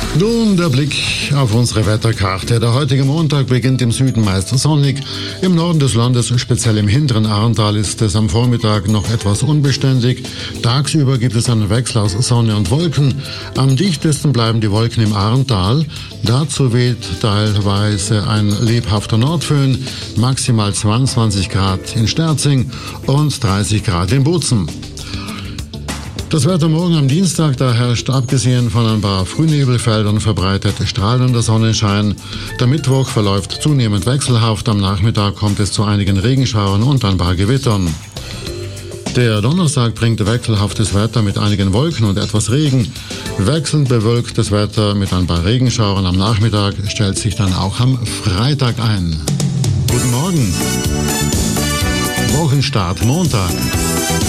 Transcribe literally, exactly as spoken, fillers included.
Nun der Blick auf unsere Wetterkarte. Der heutige Montag beginnt im Süden meist sonnig. Im Norden des Landes, speziell im hinteren Ahrntal, ist es am Vormittag noch etwas unbeständig. Tagsüber gibt es einen Wechsel aus Sonne und Wolken. Am dichtesten bleiben die Wolken im Ahrntal. Dazu weht teilweise ein lebhafter Nordföhn, maximal zweiundzwanzig Grad in Sterzing und dreißig Grad in Bozen. Das Wetter morgen am Dienstag, da herrscht abgesehen von ein paar Frühnebelfeldern verbreitet strahlender Sonnenschein. Der Mittwoch verläuft zunehmend wechselhaft. Am Nachmittag kommt es zu einigen Regenschauern und ein paar Gewittern. Der Donnerstag bringt wechselhaftes Wetter mit einigen Wolken und etwas Regen. Wechselnd bewölktes Wetter mit ein paar Regenschauern am Nachmittag stellt sich dann auch am Freitag ein. Guten Morgen. Wochenstart Montag.